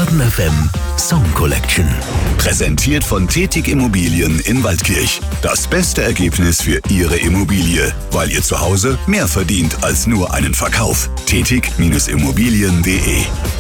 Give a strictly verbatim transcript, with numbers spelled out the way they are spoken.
Baden F M Song Collection. Präsentiert von Tätig Immobilien in Waldkirch. Das beste Ergebnis für Ihre Immobilie, weil ihr zu Hause mehr verdient als nur einen Verkauf. tätig Immobilien punkt de